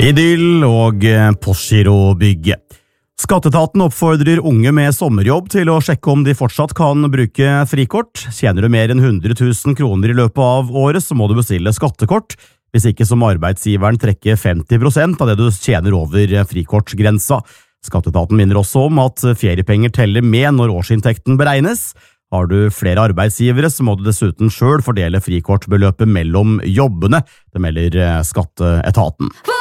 Idyll og Postgirobygge. Skatteetaten oppfordrer unge med sommerjobb til å sjekke om de fortsatt kan bruke frikort. Tjener du mer enn 100 000 kroner i løpet av året, så må du bestille skattekort. Hvis ikke så må arbeidsgiveren trekke 50% av det du tjener over frikortgrensa. Skatteetaten minner også om at feriepenger teller med når årsinntekten beregnes. Har du flere arbeidsgivere, så må du dessuten selv fordele frikortbeløpet mellom jobbene. Det melder Skatteetaten.